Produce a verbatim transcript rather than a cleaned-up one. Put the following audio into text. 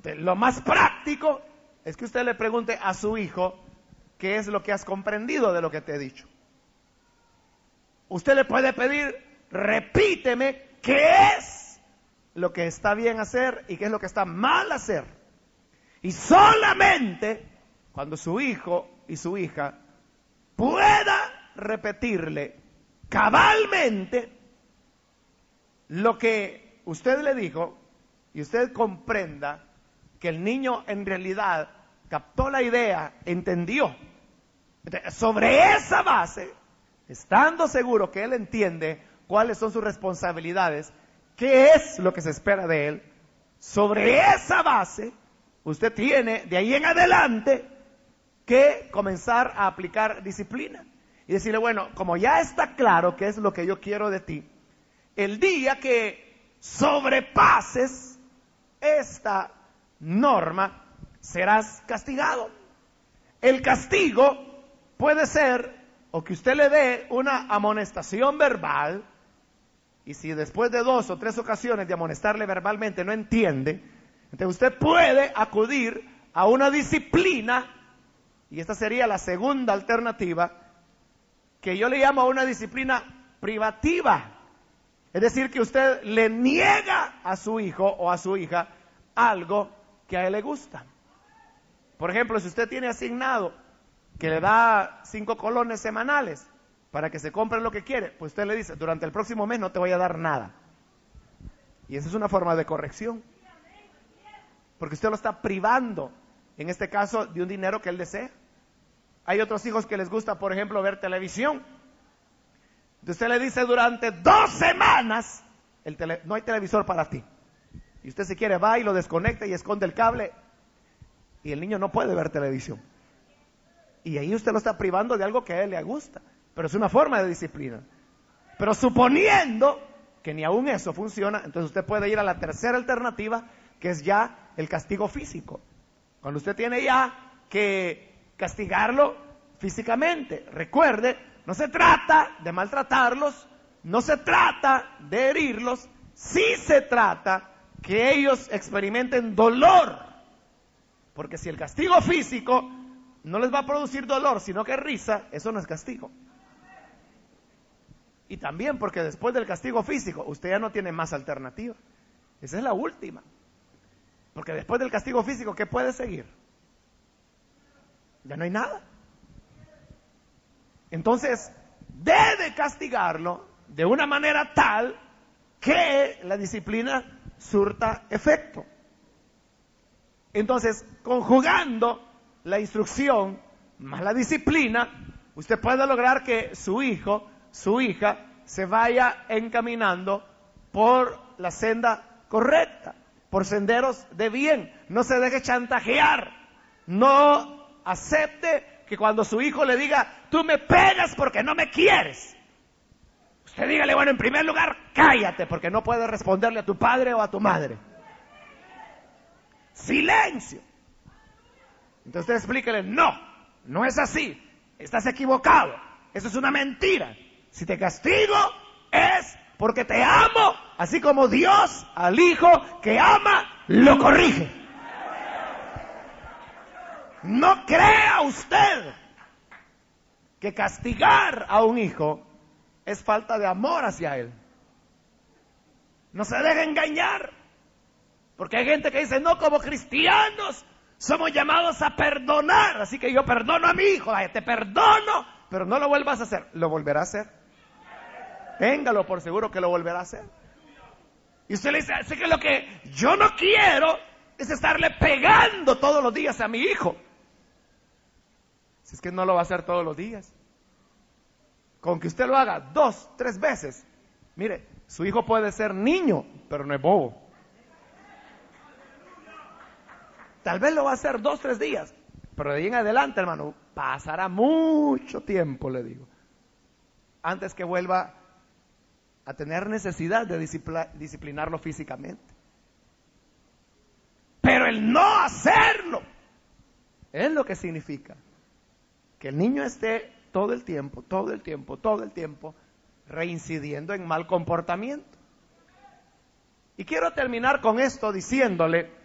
Lo más práctico es que usted le pregunte a su hijo qué es lo que has comprendido de lo que te he dicho. Usted le puede pedir, repíteme qué es lo que está bien hacer y qué es lo que está mal hacer. Y solamente cuando su hijo y su hija pueda repetirle cabalmente lo que usted le dijo y usted comprenda que el niño en realidad captó la idea, entendió. Entonces, sobre esa base, estando seguro que él entiende cuáles son sus responsabilidades, qué es lo que se espera de él, sobre esa base, usted tiene de ahí en adelante que comenzar a aplicar disciplina. Y decirle, bueno, como ya está claro qué es lo que yo quiero de ti, el día que sobrepases esta norma, serás castigado. El castigo puede ser o que usted le dé una amonestación verbal, y si después de dos o tres ocasiones de amonestarle verbalmente no entiende, entonces usted puede acudir a una disciplina, y esta sería la segunda alternativa, que yo le llamo una disciplina privativa. Es decir, que usted le niega a su hijo o a su hija algo que a él le gusta. Por ejemplo, si usted tiene asignado que le da cinco colones semanales para que se compre lo que quiere, pues usted le dice, durante el próximo mes no te voy a dar nada. Y esa es una forma de corrección. Porque usted lo está privando, en este caso, de un dinero que él desea. Hay otros hijos que les gusta, por ejemplo, ver televisión. Usted le dice, durante dos semanas, el tele, no hay televisor para ti. Y usted si quiere va y lo desconecta y esconde el cable. Y el niño no puede ver televisión. Y ahí usted lo está privando de algo que a él le gusta. Pero es una forma de disciplina. Pero suponiendo que ni aún eso funciona, entonces usted puede ir a la tercera alternativa, que es ya el castigo físico. Cuando usted tiene ya que castigarlo físicamente. Recuerde, no se trata de maltratarlos, no se trata de herirlos, sí se trata que ellos experimenten dolor. Porque si el castigo físico no les va a producir dolor, sino que risa, eso no es castigo. Y también porque después del castigo físico, usted ya no tiene más alternativa. Esa es la última. Porque después del castigo físico, ¿qué puede seguir? Ya no hay nada. Entonces, debe castigarlo de una manera tal que la disciplina surta efecto. Entonces, conjugando la instrucción más la disciplina, usted puede lograr que su hijo, su hija, se vaya encaminando por la senda correcta, por senderos de bien. No se deje chantajear, no acepte que cuando su hijo le diga, tú me pegas porque no me quieres, usted dígale, bueno, en primer lugar, cállate porque no puedes responderle a tu padre o a tu madre. Silencio. Entonces usted explíquele, no, no es así, estás equivocado, eso es una mentira. Si te castigo es porque te amo, así como Dios al hijo que ama lo corrige. No crea usted que castigar a un hijo es falta de amor hacia él. No se deje engañar, porque hay gente que dice, no, como cristianos somos llamados a perdonar, así que yo perdono a mi hijo, te perdono, pero no lo vuelvas a hacer. Lo volverá a hacer. Téngalo por seguro que lo volverá a hacer. Y usted le dice, así que lo que yo no quiero es estarle pegando todos los días a mi hijo. Si es que no lo va a hacer todos los días. Con que usted lo haga dos, tres veces. Mire, su hijo puede ser niño, pero no es bobo. Tal vez lo va a hacer dos, tres días, pero de ahí en adelante, hermano, pasará mucho tiempo, le digo, antes que vuelva a tener necesidad de disciplinarlo físicamente. Pero el no hacerlo es lo que significa que el niño esté todo el tiempo, todo el tiempo, todo el tiempo reincidiendo en mal comportamiento. Y quiero terminar con esto diciéndole